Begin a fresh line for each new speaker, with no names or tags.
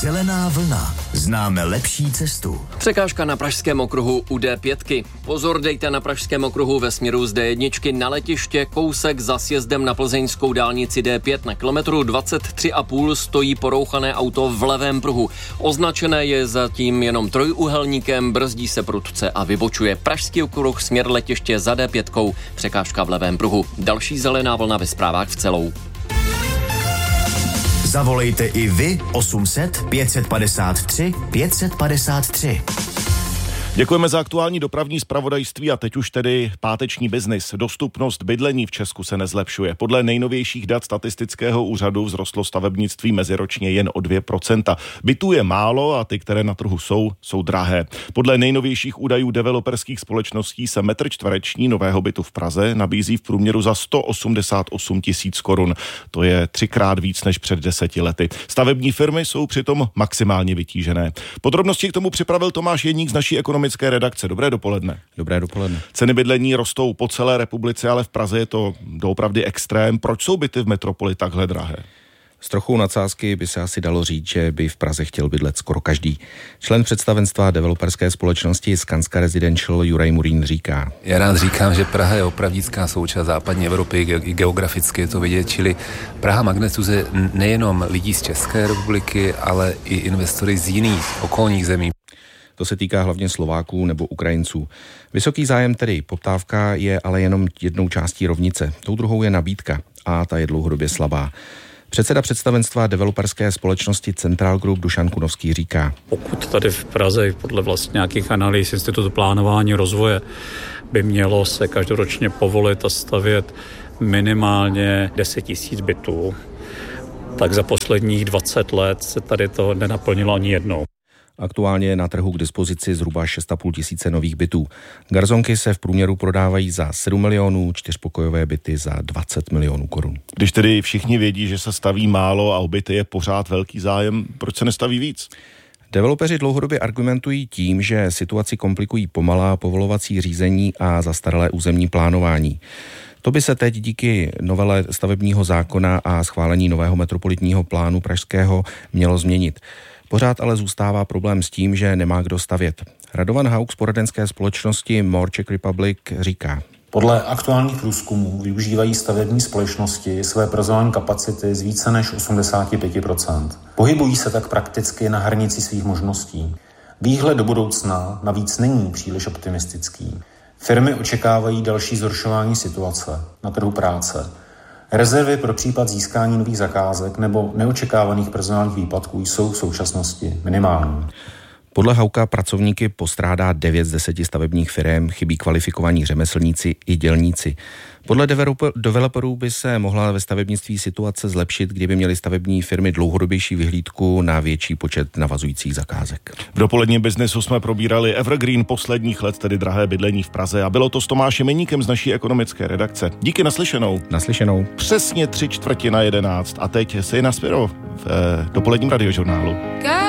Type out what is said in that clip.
Zelená vlna. Známe lepší cestu.
Překážka na pražském okruhu u D5. Pozor, dejte na pražském okruhu ve směru z D1 na letiště, kousek za sjezdem na plzeňskou dálnici D5 na kilometru 23,5 stojí porouchané auto v levém pruhu. Označené je zatím jenom trojúhelníkem, brzdí se prudce a vybočuje. Pražský okruh směr letiště za D5, překážka v levém pruhu. Další zelená vlna ve zprávách v celou.
Zavolejte i vy 800 553 553.
Děkujeme za aktuální dopravní zpravodajství a teď už tedy páteční biznis. Dostupnost bydlení v Česku se nezlepšuje. Podle nejnovějších dat statistického úřadu vzrostlo stavebnictví meziročně jen o 2%. Bytů je málo a ty, které na trhu jsou drahé. Podle nejnovějších údajů developerských společností se metr čtvereční nového bytu v Praze nabízí v průměru za 188 000 korun. To je 3krát víc než před 10 lety. Stavební firmy jsou přitom maximálně vytížené. Podrobnosti k tomu připravil Tomáš Jeník z naší ekonomické redakce. Dobré dopoledne.
Dobré dopoledne.
Ceny bydlení rostou po celé republice, ale v Praze je to doopravdy extrém. Proč jsou byty v metropoli takhle drahé?
S trochou nadsázky by se asi dalo říct, že by v Praze chtěl bydlet skoro každý. Člen představenstva developerské společnosti Skanska Residential Juraj Murín říká.
Já rád říkám, že Praha je opravdická součást západní Evropy, i geograficky je to vidět, čili Praha magnetizuje nejenom lidí z České republiky, ale i investory z jiných okolních zemí.
To se týká hlavně Slováků nebo Ukrajinců. Vysoký zájem, tedy poptávka, je ale jenom jednou částí rovnice. Tou druhou je nabídka a ta je dlouhodobě slabá. Předseda představenstva developerské společnosti Central Group Dušan Kunovský říká.
Pokud tady v Praze podle vlastně nějakých analýz Institutu plánování rozvoje by mělo se každoročně povolit a stavět minimálně 10 000 bytů, tak za posledních 20 let se tady to nenaplnilo ani jednou.
Aktuálně je na trhu k dispozici zhruba 6 500 nových bytů. Garzonky se v průměru prodávají za 7 milionů, čtyřpokojové byty za 20 milionů korun.
Když tedy všichni vědí, že se staví málo a o byty je pořád velký zájem, proč se nestaví víc?
Developeři dlouhodobě argumentují tím, že situaci komplikují pomalá povolovací řízení a zastaralé územní plánování. To by se teď díky novele stavebního zákona a schválení nového metropolitního plánu pražského mělo změnit. Pořád ale zůstává problém s tím, že nemá kdo stavět. Radovan Hauk z poradenské společnosti More Czech Republic říká.
Podle aktuálních průzkumů využívají stavební společnosti své personální kapacity z více než 85%. Pohybují se tak prakticky na hranici svých možností. Výhled do budoucna navíc není příliš optimistický. Firmy očekávají další zhoršování situace na trhu práce. Rezervy pro případ získání nových zakázek nebo neočekávaných personálních výpadků jsou v současnosti minimální.
Podle Hauka pracovníky postrádá 9 z 10 stavebních firem, chybí kvalifikovaní řemeslníci i dělníci. Podle developerů by se mohla ve stavebnictví situace zlepšit, kdyby měly stavební firmy dlouhodobější vyhlídku na větší počet navazujících zakázek.
V dopoledním biznesu jsme probírali evergreen posledních let, tedy drahé bydlení v Praze, a bylo to s Tomášem Jeníkem z naší ekonomické redakce. Díky, naslyšenou.
Naslyšenou.
Přesně 11:45 a teď se je na Spiro v dopoledním radiožurnálu.